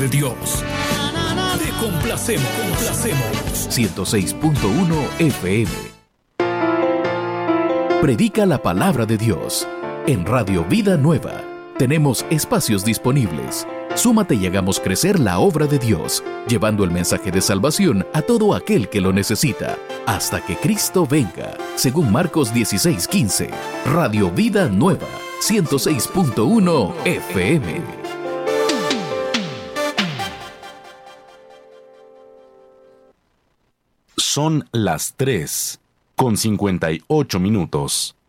de Dios. Te complacemos. 106.1 FM. Predica la palabra de Dios. En Radio Vida Nueva tenemos espacios disponibles. Súmate y hagamos crecer la obra de Dios, llevando el mensaje de salvación a todo aquel que lo necesita, hasta que Cristo venga, según Marcos 16:15. Radio Vida Nueva, 106.1 FM. Son las 3:58.